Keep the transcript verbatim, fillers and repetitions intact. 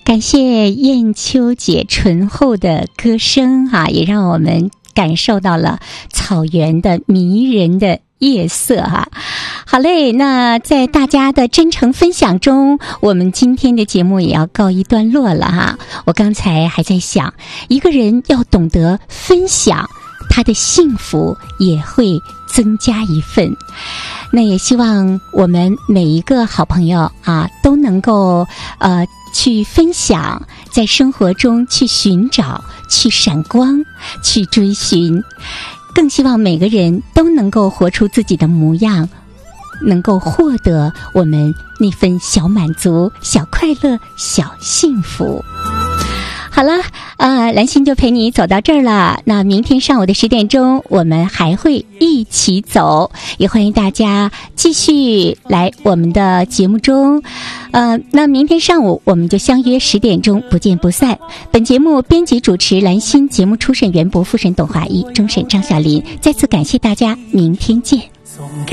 感谢燕秋姐醇厚的歌声啊，也让我们感受到了草原的迷人的夜色哈、啊。好嘞，那在大家的真诚分享中，我们今天的节目也要告一段落了哈。我刚才还在想，一个人要懂得分享，他的幸福也会增加一份。那也希望我们每一个好朋友啊，都能够呃去分享，在生活中去寻找，去闪光，去追寻。更希望每个人都能够活出自己的模样，能够获得我们那份小满足、小快乐、小幸福。好了，呃，兰心就陪你走到这儿了。那明天上午的十点钟，我们还会一起走，也欢迎大家继续来我们的节目中。呃，那明天上午我们就相约十点钟，不见不散。本节目编辑主持兰心，节目初审袁博，副审董华一，终审张小林。再次感谢大家，明天见。